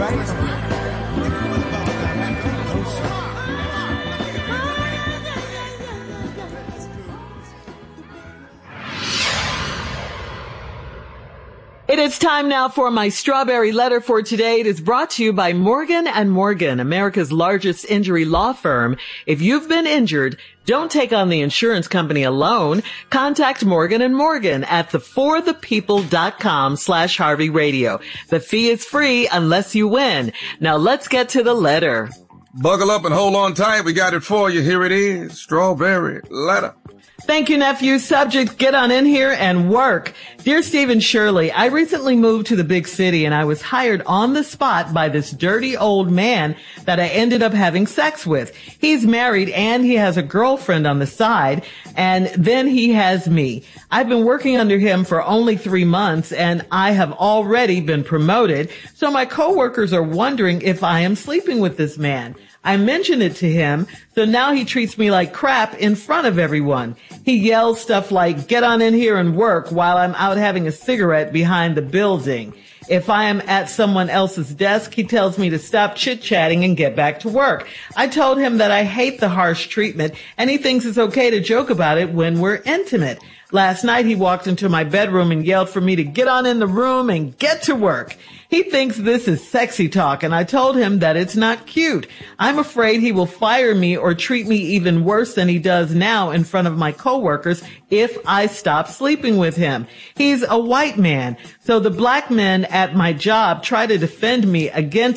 It is time now for my strawberry letter for today. It is brought to you by Morgan & Morgan, America's largest injury law firm. If you've been injured, don't take on the insurance company alone. Contact Morgan & Morgan at forthepeople.com/Harvey Radio. The fee is free unless you win. Now let's get to the letter. Buckle up and hold on tight. We got it for you. Here it is. Strawberry letter. Thank you, nephew. Subject, get on in here and work. Dear Stephen Shirley, I recently moved to the big city and I was hired on the spot by this dirty old man that I ended up having sex with. He's married and he has a girlfriend on the side, and then he has me. I've been working under him for only 3 months and I have already been promoted. So my coworkers are wondering if I am sleeping with this man. I mentioned it to him, so now he treats me like crap in front of everyone. He yells stuff like, get on in here and work, while I'm out having a cigarette behind the building. If I am at someone else's desk, he tells me to stop chit-chatting and get back to work. I told him that I hate the harsh treatment, and he thinks it's okay to joke about it when we're intimate. Last night, he walked into my bedroom and yelled for me to get on in the room and get to work. He thinks this is sexy talk, and I told him that it's not cute. I'm afraid he will fire me or treat me even worse than he does now in front of my coworkers if I stop sleeping with him. He's a white man, so the black men at my job try to defend me against